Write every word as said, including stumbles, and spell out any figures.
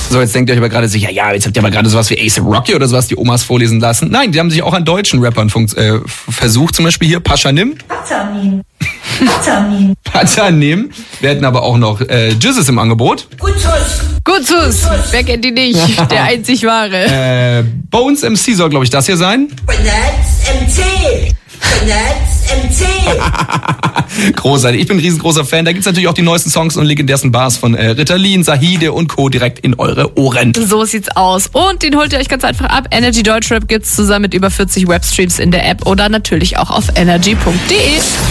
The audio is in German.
So, jetzt denkt ihr euch aber gerade sicher, ja, jetzt habt ihr aber gerade sowas wie A$AP Rocky oder sowas die Omas vorlesen lassen. Nein, die haben sich auch an deutschen Rappern funkt, äh, versucht, zum Beispiel hier Paschanim. Patanim. Patanim. Patanim. Wir hätten aber auch noch äh, Jizzes im Angebot. Gutsus. Gutsus, wer kennt die nicht? Der einzig wahre. Äh, Bones M C soll, glaube ich, das hier sein. Benetz M C. Benetz M C. Großartig. Ich bin ein riesengroßer Fan. Da gibt's natürlich auch die neuesten Songs und legendärsten Bars von äh, Ritalin, Sahide und Co. direkt in eure Ohren. So sieht's aus. Und den holt ihr euch ganz einfach ab. Energy Deutschrap gibt's zusammen mit über vierzig Webstreams in der App oder natürlich auch auf energy punkt de.